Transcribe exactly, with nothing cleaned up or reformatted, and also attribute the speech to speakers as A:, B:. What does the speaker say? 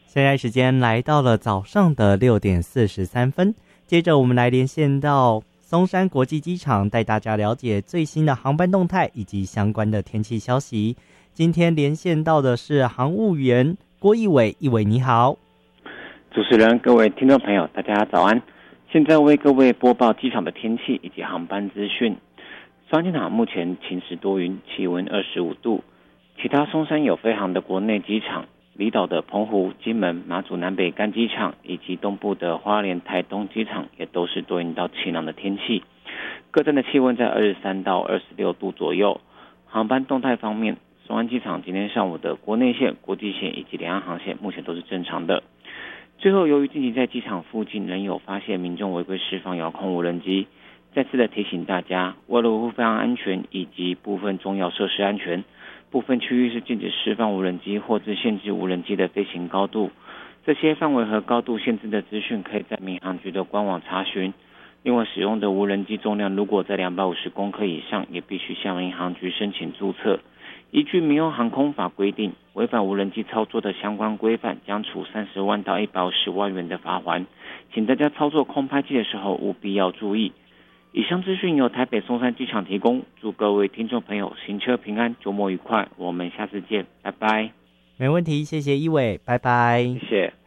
A: 现在时间来到了早上的六点四十三分，接着我们来连线到松山国际机场，带大家了解最新的航班动态以及相关的天气消息。今天连线到的是航务员郭义伟，义伟你好。
B: 主持人，各位听众朋友，大家早安。现在为各位播报机场的天气以及航班资讯。松山机场目前晴时多云，气温二十五度。其他松山有飞航的国内机场，离岛的澎湖、金门、马祖南北干机场以及东部的花莲、台东机场也都是多云到晴朗的天气。各站的气温在二十三到二十六度左右。航班动态方面，松山机场今天上午的国内线、国际线以及两岸航线目前都是正常的。最后，由于近期在机场附近仍有发现民众违规释放遥控无人机，再次的提醒大家，为了维护飞航安全以及部分重要设施安全，部分区域是禁止释放无人机或是限制无人机的飞行高度。这些范围和高度限制的资讯可以在民航局的官网查询。另外，使用的无人机重量如果在两百五十公克以上，也必须向民航局申请注册。依据民用航空法规定，违反无人机操作的相关规范，将处三十万到一百五十万元的罚锾。请大家操作空拍机的时候务必要注意。以上资讯由台北松山机场提供，祝各位听众朋友行车平安，周末愉快，我们下次见，拜拜。
A: 没问题，谢谢一伟，拜拜。
B: 谢谢。